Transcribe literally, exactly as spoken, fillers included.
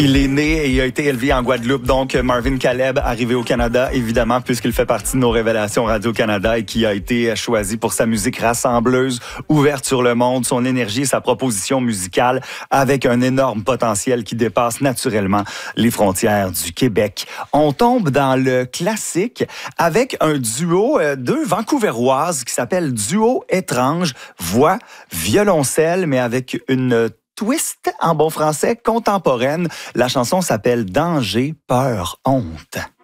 Il est né et il a été élevé en Guadeloupe. Donc, Marvin Caleb, arrivé au Canada, évidemment, puisqu'il fait partie de nos révélations Radio-Canada et qui a été choisi pour sa musique rassembleuse, ouverte sur le monde, son énergie et sa proposition musicale avec un énorme potentiel qui dépasse naturellement les frontières du Québec. On tombe dans le classique avec un duo, euh, deux Vancouveroises qui s'appelle Duo Étrange, voix, violoncelle, mais avec une twist en bon français contemporaine. La chanson s'appelle Danger, peur, honte.